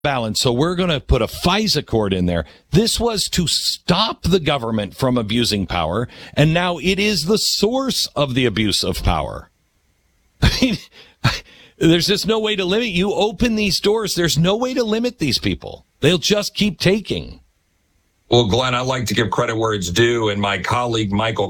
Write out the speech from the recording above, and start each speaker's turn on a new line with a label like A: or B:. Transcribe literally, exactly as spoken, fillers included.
A: balance, so we're going to put a FISA court in there. This was to stop the government from abusing power, and now it is the source of the abuse of power. I mean, there's just no way to limit. You open these doors, there's no way to limit these people. They'll just keep taking.
B: Well, Glenn, I'd like to give credit where it's due, and my colleague Michael